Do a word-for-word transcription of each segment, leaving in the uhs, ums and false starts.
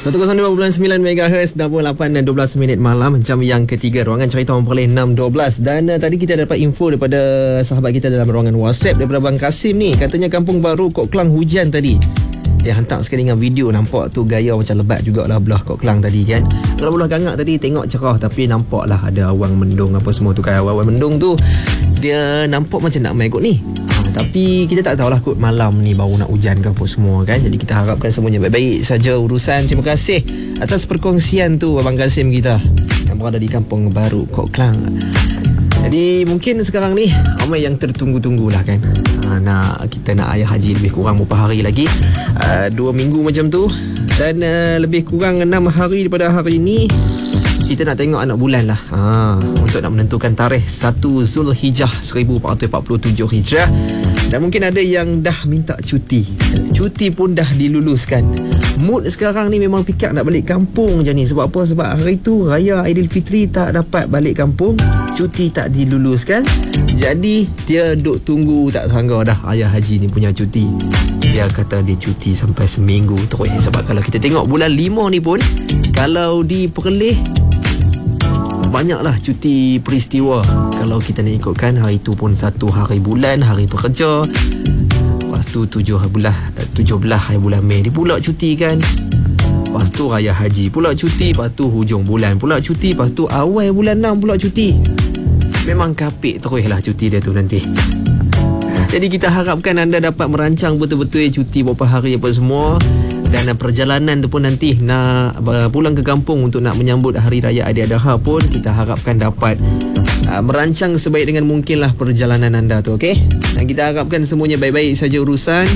seratus dua perpuluhan sembilan megahertz, enam puluh lapan dan dua belas minit malam, jam yang ketiga ruangan cerita memperoleh enam dua belas. Dan uh, tadi kita dapat info daripada sahabat kita dalam ruangan WhatsApp daripada Bang Kasim ni, katanya Kampung Baru Kok Klang hujan tadi. Dia hantar sekali dengan video, nampak tu gaya macam lebat jugalah belah Kok Klang tadi kan. Kalau belah Gangak tadi tengok cerah, tapi nampaklah ada awan mendung apa semua tu kan. Awan mendung tu dia nampak macam nak main kot ni. Ha, tapi kita tak tahulah kot malam ni baru nak hujan ke apa semua kan. Jadi kita harapkan semuanya baik-baik saja urusan. Terima kasih atas perkongsian tu Abang Kasim kita yang berada di Kampung Baru Kok Klang. Jadi mungkin sekarang ni ramai yang tertunggu-tunggulah kan. Ha, nak kita nak ayah haji lebih kurang beberapa hari lagi, uh, dua minggu macam tu. Dan uh, lebih kurang enam hari daripada hari ni kita nak tengok anak bulan lah, ha, untuk nak menentukan tarikh satu Zulhijjah seribu empat ratus empat puluh tujuh Hijrah. Dan mungkin ada yang dah minta cuti. Cuti pun dah diluluskan. Mood sekarang ni memang fikir nak balik kampung je ni. Sebab apa? Sebab hari tu Raya Aidilfitri tak dapat balik kampung, cuti tak diluluskan. Jadi dia duk tunggu tak sangka dah ayah haji ni punya cuti. Dia kata dia cuti sampai seminggu terus. Sebab kalau kita tengok bulan lima ni pun, kalau di Perlis banyaklah cuti peristiwa. Kalau kita nak ikutkan, hari tu pun satu hari bulan, hari pekerja. Lepas tu tujuh bulan, tujuh belas hari bulan Mei ni pula cuti kan. Lepas tu Raya Haji pula cuti. Lepas tu hujung bulan pula cuti. Lepas tu awal bulan enam pula cuti. Memang kapik terus lah cuti dia tu nanti. Jadi kita harapkan anda dapat merancang betul-betul cuti beberapa hari apa semua. Dan perjalanan tu pun nanti nak pulang ke kampung untuk nak menyambut Hari Raya Aidiladha pun kita harapkan dapat uh, merancang sebaik dengan mungkin lah perjalanan anda tu, okey? Dan kita harapkan semuanya baik-baik saja urusan.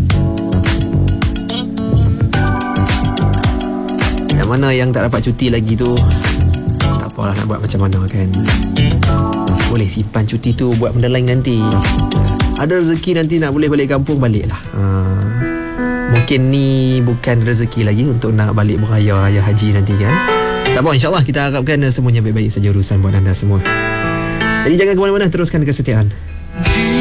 Yang mana yang tak dapat cuti lagi tu, tak apalah nak buat macam mana kan. Boleh simpan cuti tu buat benda lain nanti. Ada rezeki nanti nak boleh balik kampung, baliklah. Haa. Mungkin ni bukan rezeki lagi untuk nak balik beraya Raya Haji nanti kan. Tak apa, insyaAllah kita harapkan semuanya baik-baik saja urusan buat anda semua. Jadi jangan ke mana-mana, teruskan kesetiaan.